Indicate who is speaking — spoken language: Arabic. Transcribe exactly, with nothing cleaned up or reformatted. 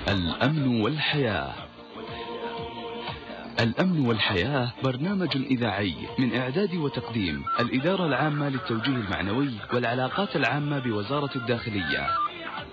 Speaker 1: الأمن والحياة. الأمن والحياة برنامج إذاعي من إعداد وتقديم الإدارة العامة للتوجيه المعنوي والعلاقات العامة بوزارة الداخلية.